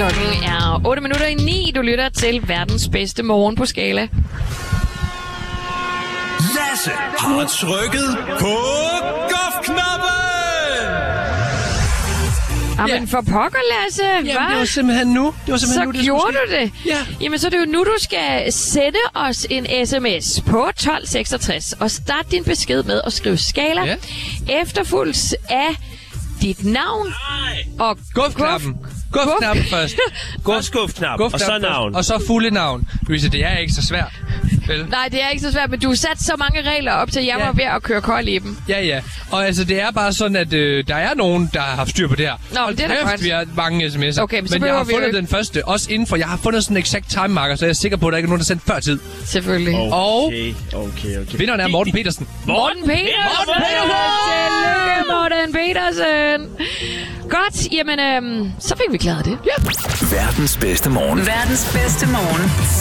Klokken er 8:09. Du lytter til verdens bedste morgen på Skala. Lasse har trykket på golfknappen! Jamen for pokker, Lasse. Jamen, det var simpelthen nu. Så gjorde du det? Ja. Jamen, så er det jo nu, du skal sende os en sms på 1266 og starte din besked med at skrive Skala, efterfulgt af dit navn og Gufknappen. Gufknappen først. Gufknap, og så navn. Og så fulde navn. Louise, det er ikke så svært. Vel? Nej, det er ikke så svært, men du har sat så mange regler op til, at jeg var ved at køre kold i dem. Ja. Og altså, det er bare sådan, at der er nogen, der har haft styr på det her. Nå, det er da godt. Vi har mange sms'er. Okay, men jeg har fundet den første, også indenfor. Jeg har fundet sådan en exakt time marker, så jeg er sikker på, at der ikke er nogen, der sendt før tid. Selvfølgelig. Okay. Vinderen er Morten Petersen. Morten Petersen! Tillykke, Morten Petersen! Godt, jamen, så fik vi klaret det. Verdens bedste morgen. Verdens bedste morgen.